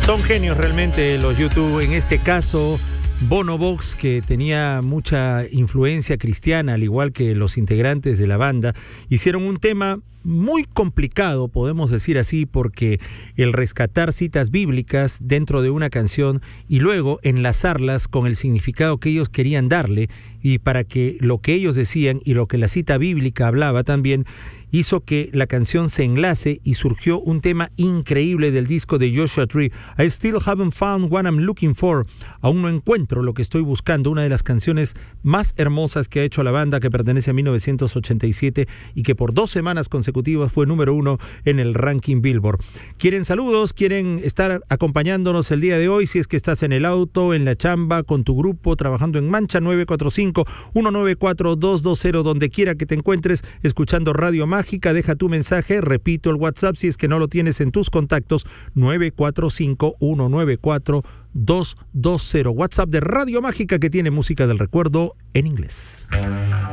Son genios realmente los YouTube. En este caso, Bono Vox, que tenía mucha influencia cristiana, al igual que los integrantes de la banda, hicieron un tema muy complicado, podemos decir así, porque el rescatar citas bíblicas dentro de una canción y luego enlazarlas con el significado que ellos querían darle, y para que lo que ellos decían y lo que la cita bíblica hablaba también hizo que la canción se enlace y surgió un tema increíble del disco de Joshua Tree. I still haven't found what I'm looking for. Aún no encuentro lo que estoy buscando. Una de las canciones más hermosas que ha hecho la banda, que pertenece a 1987 y que por 2 semanas consecutivas fue número 1 en el ranking Billboard. ¿Quieren saludos? ¿Quieren estar acompañándonos el día de hoy? Si es que estás en el auto, en la chamba, con tu grupo, trabajando en Mancha, 945-194-220, donde quiera que te encuentres, escuchando Radio Mágica. Deja tu mensaje, repito el WhatsApp si es que no lo tienes en tus contactos, 945-194-220. WhatsApp de Radio Mágica, que tiene música del recuerdo en inglés.